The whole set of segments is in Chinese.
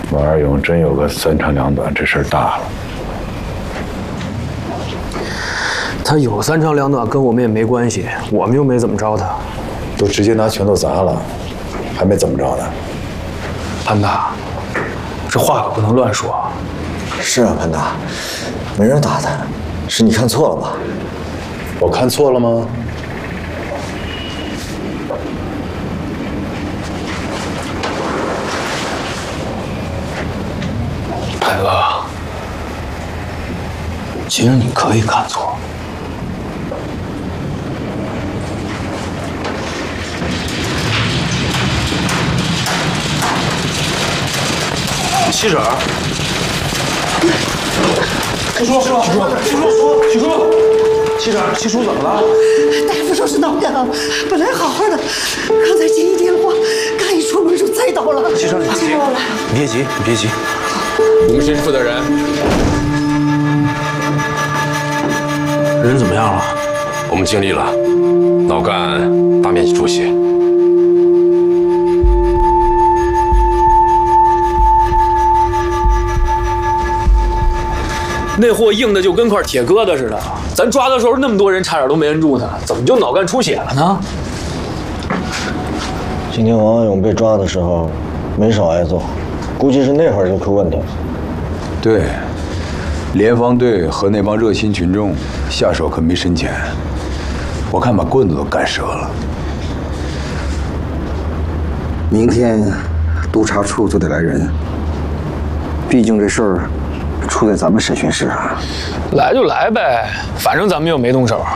王二勇真有个三长两短，这事儿大了。 他有三长两短，跟我们也没关系，我们又没怎么着他。 都直接拿拳头砸了，还没怎么着呢。 潘大，这话可不能乱说。 是啊，潘大，没人打他，是你看错了吧？ 我看错了吗？ 海哥，其实你可以看错。 七婶，七叔，七婶，七叔怎么了？ 大夫说是脑干，本来好好的，刚才接一电话，刚一出门就栽倒了。 七婶，你别急，你别急。 你们谁是负责人？ 人怎么样了？ 我们尽力了，脑干大面积出血。 那货硬的就跟块铁疙瘩似的，咱抓的时候那么多人，差点都没摁住他，怎么就脑干出血了呢？ 今天王二勇被抓的时候，没少挨揍，估计是那会儿就出问题了。 对，联防队和那帮热心群众下手可没深浅，我看把棍子都干折了。 明天督察处就得来人，毕竟这事儿出在咱们审讯室啊。 来就来呗，反正咱们又没动手，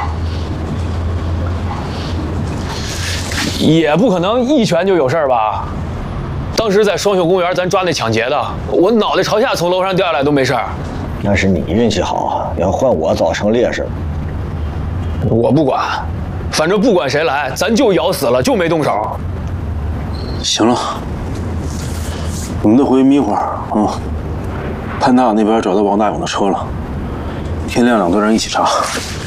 也不可能一拳就有事儿吧？当时在双秀公园咱抓那抢劫的，我脑袋朝下从楼上掉下来都没事儿。 那是你运气好啊，要换我早成烈士。 我不管，反正不管谁来，咱就咬死了，就没动手。 行了，我们再回去眯会儿啊。潘大那边找到王大勇的车了，天亮2个人一起查。